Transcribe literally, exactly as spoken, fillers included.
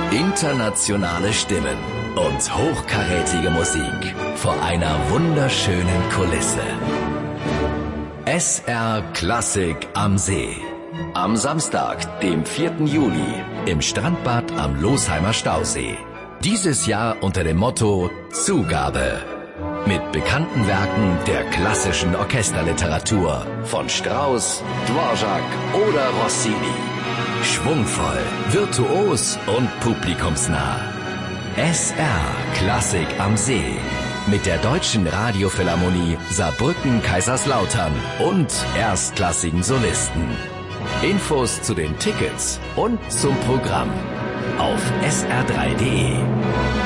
Internationale Stimmen und hochkarätige Musik vor einer wunderschönen Kulisse. S R Klassik am See. Am Samstag, dem vierten Juli, im Strandbad am Losheimer Stausee. Dieses Jahr unter dem Motto Zugabe. Mit bekannten Werken der klassischen Orchesterliteratur von Strauss, Dvorak oder Rossini. Schwungvoll, virtuos und publikumsnah. S R Klassik am See. Mit der Deutschen Radiophilharmonie Saarbrücken-Kaiserslautern und erstklassigen Solisten. Infos zu den Tickets und zum Programm auf S R drei punkt de.